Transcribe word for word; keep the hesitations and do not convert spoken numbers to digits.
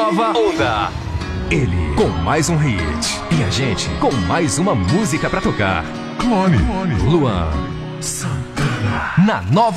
nova onda. Ele com mais um hit e a gente com mais uma música pra tocar. Clone, Luan Santana na nova